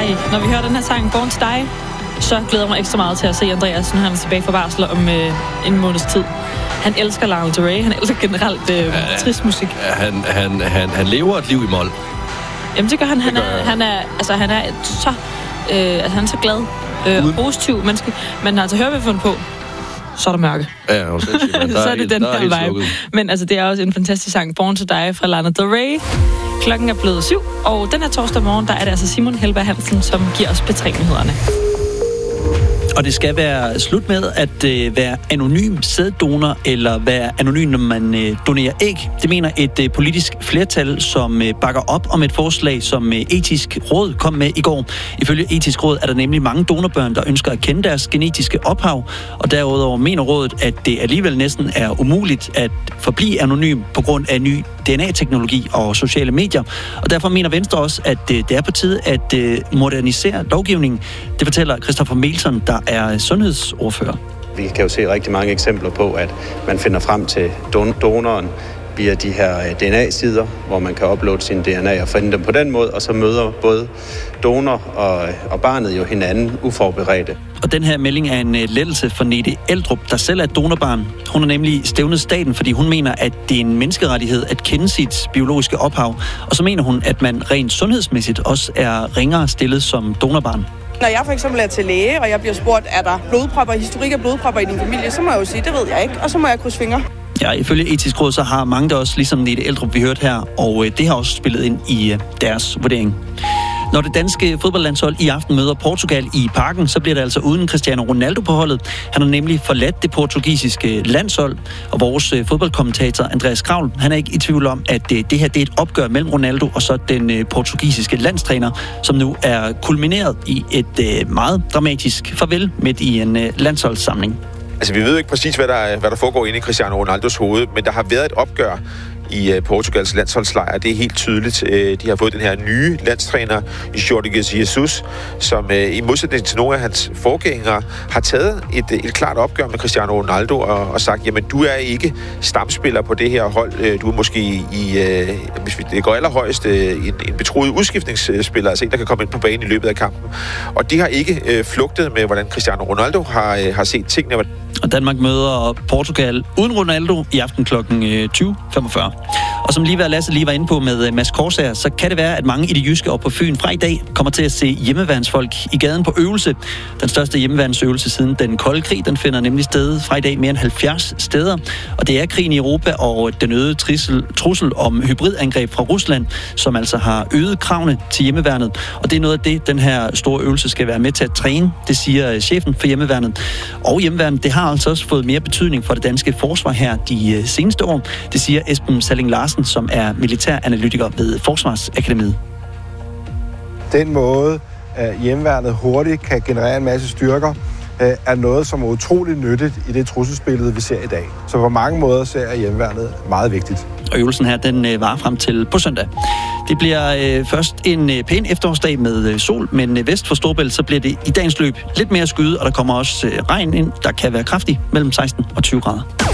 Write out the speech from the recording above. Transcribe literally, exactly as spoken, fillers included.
Ej, når vi hører den her sang, Born to Die, så glæder jeg mig ekstra meget til at se Andreas, når han er tilbage fra barsel om øh, en måneds tid. Han elsker Lana Del Rey, han elsker generelt øh, ja, trist musik. Ja, han, han, han, han lever et liv i mol. Jamen det gør han. Han, det gør er, han er, altså han er så, øh, altså han er så glad øh, og positiv menneske. Men når han så hører vi fundet på, så er der mørke. Ja, jo, sindssygt, så er det den her vibe. Slukket. Men altså det er også en fantastisk sang, Born to Die fra Lana Del Rey. Klokken er blevet syv, og den her torsdag morgen, der er det altså Simon Helberg Hansen, som giver os P tre-nyhederne. Og det skal være slut med at øh, være anonym sæddonor eller være anonym, når man øh, donerer æg. Det mener et øh, politisk flertal, som øh, bakker op om et forslag, som øh, Etisk Råd kom med i går. Ifølge Etisk Råd er der nemlig mange donorbørn, der ønsker at kende deres genetiske ophav, og derudover mener rådet, at det alligevel næsten er umuligt at forblive anonym på grund af ny D N A-teknologi og sociale medier. Og derfor mener Venstre også, at øh, det er på tide at øh, modernisere lovgivningen. Det fortæller Christoffer Melson, der er sundhedsordfører. Vi kan jo se rigtig mange eksempler på, at man finder frem til don- donoren via de her D N A-sider, hvor man kan uploade sin D N A og finde dem på den måde, og så møder både donor og, og barnet jo hinanden uforberedte. Og den her melding er en lettelse for Nete Eldrup, der selv er et donorbarn. Hun har nemlig stævnet staten, fordi hun mener, at det er en menneskerettighed at kende sit biologiske ophav. Og så mener hun, at man rent sundhedsmæssigt også er ringere stillet som donorbarn. Når jeg for eksempel er til læge, og jeg bliver spurgt, er der blodpropper, historik af blodpropper i din familie, så må jeg jo sige, det ved jeg ikke, og så må jeg krydse fingre. Ja, ifølge Etisk Råd, så har mange der også, ligesom Nete Eldrup, vi hørte her, og det har også spillet ind i deres vurdering. Når det danske fodboldlandshold i aften møder Portugal i Parken, så bliver det altså uden Cristiano Ronaldo på holdet. Han har nemlig forladt det portugisiske landshold, og vores fodboldkommentator Andreas Kravl, han er ikke i tvivl om, at det her det er et opgør mellem Ronaldo og så den portugisiske landstræner, som nu er kulmineret i et meget dramatisk farvel midt i en landsholdssamling. Altså, vi ved ikke præcis, hvad der, hvad der foregår inde i Cristiano Ronaldos hoved, men der har været et opgør i uh, Portugals landsholdslejr. Det er helt tydeligt. Uh, de har fået den her nye landstræner, Jorge Jesus, som uh, i modsætning til nogle af hans forgængere har taget et, et klart opgør med Cristiano Ronaldo og, og sagt, jamen, du er ikke stamspiller på det her hold. Uh, du er måske i, uh, hvis det går allerhøjst, uh, en, en betroet udskiftningsspiller, altså en, der kan komme ind på banen i løbet af kampen. Og det har ikke uh, flugtet med, hvordan Cristiano Ronaldo har, uh, har set tingene. Og Danmark møder Portugal uden Ronaldo i aften klokken tyve femogfyrre. Og som lige hvad Lasse lige var inde på med Mads Korsager, så kan det være, at mange i det jyske op på Fyn fra i dag kommer til at se hjemmeværnsfolk i gaden på øvelse. Den største hjemmeværnsøvelse siden den kolde krig, den finder nemlig sted fra i dag mere end halvfjerds steder. Og det er krigen i Europa og den øgede trissel, trussel om hybridangreb fra Rusland, som altså har øget kravene til hjemmeværnet. Og det er noget af det, den her store øvelse skal være med til at træne, det siger chefen for hjemmeværnet. Og hjemmeværnet, det har altså også fået mere betydning for det danske forsvar her de seneste år. Det siger Esben Salling Larsen, som er militæranalytiker ved Forsvarsakademiet. Den måde, at hjemmeværnet hurtigt kan generere en masse styrker, er noget, som er utroligt nyttigt i det trusselsbillede, vi ser i dag. Så på mange måder ser jeg hjemmeværnet meget vigtigt. Og øvelsen her, den varer frem til på søndag. Det bliver øh, først en øh, pæn efterårsdag med øh, sol, men øh, vest for Storebælt, så bliver det i dagens løb lidt mere skyde, og der kommer også øh, regn ind, der kan være kraftig mellem seksten og tyve grader.